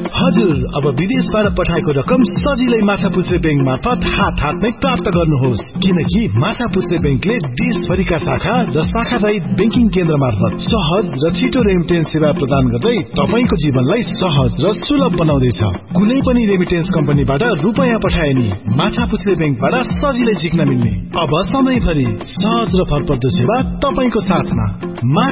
हजुर, अब विदेशबाट पठाएको रकम सजिलै माछापुच्छ्रे बैंक मार्फत हातमै प्राप्त गर्नुहोस्, किनकि माछापुच्छ्रे बैंकले देशभरिका शाखा र शाखा रहित बैंकिङ केन्द्र मार्फत सहज र छिटो रेमिटेन्स सेवा प्रदान गर्दै तपाईको जीवनलाई सहज र सुलभ बनाउँदैछ। कुनै पनि रेमिटेन्स कम्पनीबाट रुपैयाँ पठाए नि माछापुच्छ्रे बैंकबाट सजिलै झिक्न मिल्ने, अब सधैँभरि सहज र भरपर्दो सेवा तपाईको साथमा।